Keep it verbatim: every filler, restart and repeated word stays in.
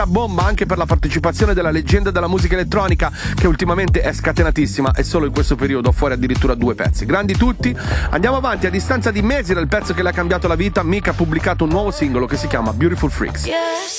bomba anche per la partecipazione della leggenda della musica elettronica, che ultimamente è scatenatissima e solo in questo periodo fuori addirittura due pezzi. Grandi tutti. Andiamo avanti. A distanza di mesi dal pezzo che le ha cambiato la vita, Meek ha pubblicato un nuovo singolo che si chiama Beautiful Freaks. Yes.